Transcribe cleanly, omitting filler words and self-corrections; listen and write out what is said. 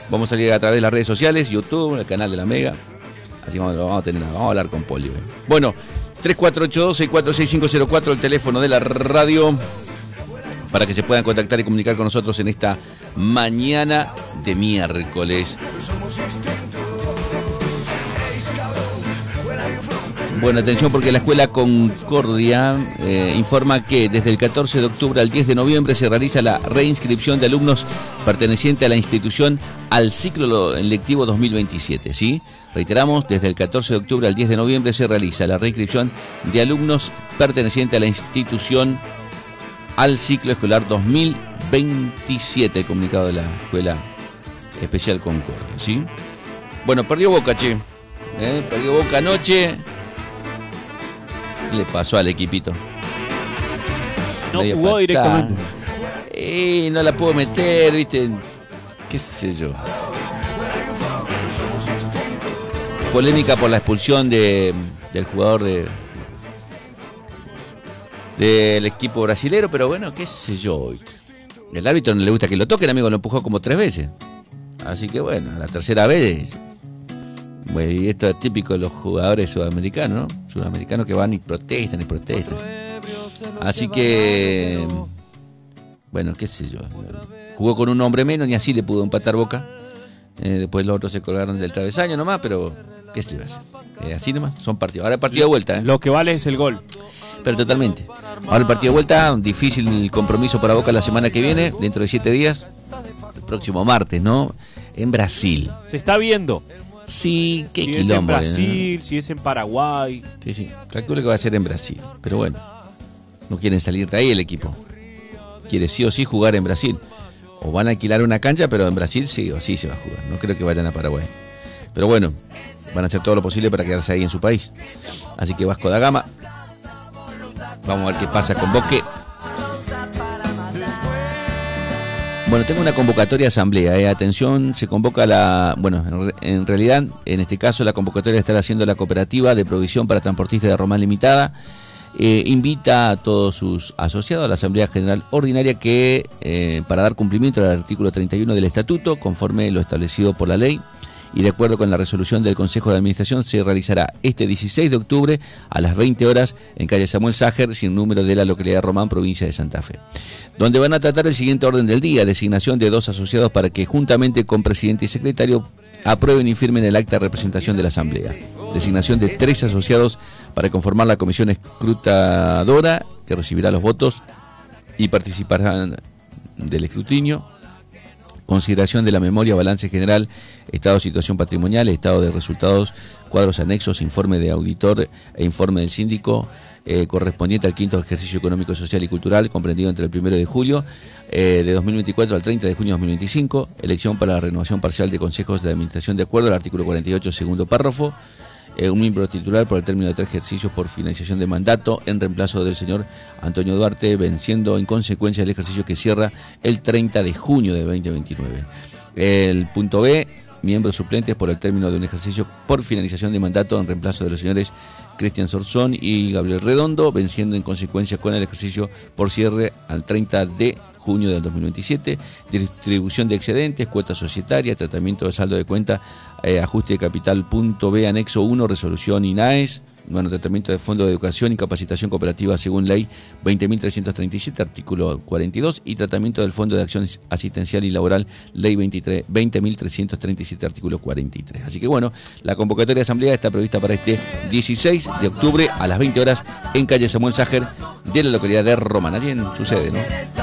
Vamos a salir a través de las redes sociales, YouTube, el canal de la Mega. Así que vamos a hablar con Poli. Bueno, 3482-646504, el teléfono de la radio, para que se puedan contactar y comunicar con nosotros en esta mañana de miércoles. Bueno, atención, porque la Escuela Concordia informa que desde el 14 de octubre al 10 de noviembre se realiza la reinscripción de alumnos pertenecientes a la institución al ciclo lectivo 2027, ¿sí? Reiteramos, desde el 14 de octubre al 10 de noviembre se realiza la reinscripción de alumnos pertenecientes a la institución al ciclo escolar 2027, comunicado de la Escuela Especial Concordia, ¿sí? Bueno, perdió Boca, che. Perdió Boca anoche. Le pasó al equipito. No media jugó patada. directamente. No la puedo meter, viste. Qué sé yo. Polémica por la expulsión del jugador del equipo brasilero, pero bueno, qué sé yo. El árbitro no le gusta que lo toquen, amigo, lo empujó como 3 veces. Así que bueno, la tercera vez. Bueno, y esto es típico de los jugadores sudamericanos, ¿no? Sudamericanos que van y protestan. Así que, bueno, qué sé yo. Jugó con un hombre menos, ni así le pudo empatar Boca. Después los otros se colgaron del travesaño nomás, pero ¿qué se le va a hacer? Así nomás, son partidos. Ahora el partido de vuelta. Lo que vale es el gol. Pero totalmente. Ahora el partido de vuelta, difícil compromiso para Boca la semana que viene, dentro de 7 días. El próximo martes, ¿no? En Brasil. Se está viendo. Sí, qué si quilombo. Si es en Brasil, si es en Paraguay. Sí. Calculo que va a ser en Brasil. Pero bueno, no quieren salir de ahí el equipo. Quiere sí o sí jugar en Brasil. O van a alquilar una cancha, pero en Brasil sí o sí se va a jugar. No creo que vayan a Paraguay. Pero bueno, van a hacer todo lo posible para quedarse ahí en su país. Así que Vasco da Gama. Vamos a ver qué pasa con Boque. Bueno, tengo una convocatoria de asamblea. Atención, se convoca en realidad, en este caso, la convocatoria está haciendo la cooperativa de provisión para transportistas de Román Limitada. Invita a todos sus asociados a la Asamblea General Ordinaria que, para dar cumplimiento al artículo 31 del Estatuto, conforme lo establecido por la ley, y de acuerdo con la resolución del Consejo de Administración, se realizará este 16 de octubre a las 20 horas en calle Samuel Ságer, sin número, de la localidad de Román, provincia de Santa Fe, donde van a tratar el siguiente orden del día: designación de 2 asociados para que, juntamente con presidente y secretario, aprueben y firmen el acta de representación de la Asamblea; designación de 3 asociados para conformar la comisión escrutadora, que recibirá los votos y participarán del escrutinio; consideración de la memoria, balance general, estado de situación patrimonial, estado de resultados, cuadros anexos, informe de auditor e informe del síndico correspondiente al 5º ejercicio económico, social y cultural, comprendido entre el 1 de julio de 2024 al 30 de junio de 2025, elección para la renovación parcial de consejos de administración de acuerdo al artículo 48, segundo párrafo, un miembro titular por el término de 3 ejercicios por finalización de mandato en reemplazo del señor Antonio Duarte, venciendo en consecuencia el ejercicio que cierra el 30 de junio de 2029. El punto B, miembros suplentes por el término de un ejercicio por finalización de mandato en reemplazo de los señores Cristian Sorzón y Gabriel Redondo, venciendo en consecuencia con el ejercicio por cierre al 30 de junio del 2027, distribución de excedentes, cuota societaria, tratamiento de saldo de cuenta, ajuste de capital, punto B, anexo 1, resolución INAES, tratamiento de fondo de educación y capacitación cooperativa según ley 20.337, artículo 42, y tratamiento del fondo de acción asistencial y laboral, ley 20.337, artículo 43. Así que bueno, la convocatoria de asamblea está prevista para este 16 de octubre a las 20 horas en calle Samuel Ságer de la localidad de Román. Allí sucede, ¿no?